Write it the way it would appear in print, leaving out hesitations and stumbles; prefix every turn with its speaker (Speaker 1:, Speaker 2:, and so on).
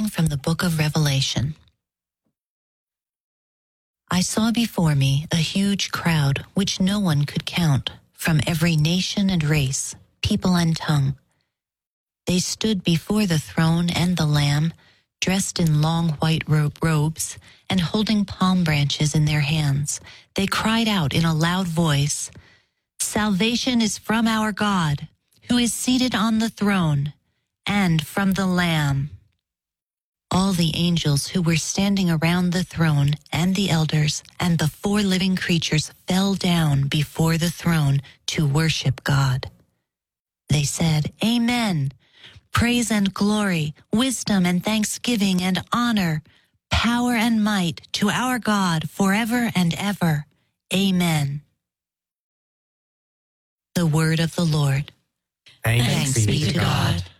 Speaker 1: reading from the book of Revelation. I saw before me a huge crowd, which no one could count, from every nation and race, people and tongue. They stood before the throne and the Lamb, dressed in long white robes and holding palm branches in their hands. They cried out in a loud voice, "Salvation is from our God, who is seated on the throne, and from the Lamb." All the angels who were standing around the throne and the elders and the 4 living creatures fell down before the throne to worship God. They said, "Amen. Praise and glory, wisdom and thanksgiving and honor, power and might to our God forever and ever. Amen." The word of the Lord.
Speaker 2: Thanks be to God.